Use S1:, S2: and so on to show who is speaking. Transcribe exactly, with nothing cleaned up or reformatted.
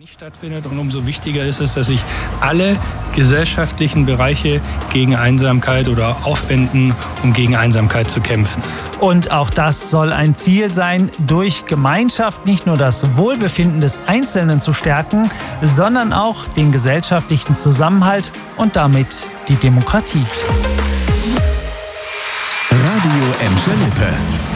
S1: nicht stattfindet. Und umso wichtiger ist es, dass sich alle gesellschaftlichen Bereiche gegen Einsamkeit oder aufwenden, um gegen Einsamkeit zu kämpfen.
S2: Und auch das soll ein Ziel sein, durch Gemeinschaft nicht nur das Wohlbefinden des Einzelnen zu stärken, sondern auch den gesellschaftlichen Zusammenhalt und damit die Demokratie.
S3: Radio Emscher Lippe.